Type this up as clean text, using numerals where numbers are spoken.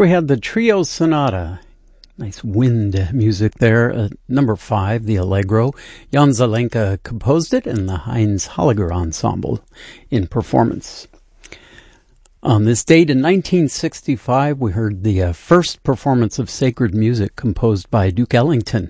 we had the Trio Sonata. Nice wind music there. Number 5, the Allegro. Jan Zelenka composed it, and the Heinz Holliger Ensemble in performance. On this date in 1965, we heard the first performance of sacred music composed by Duke Ellington.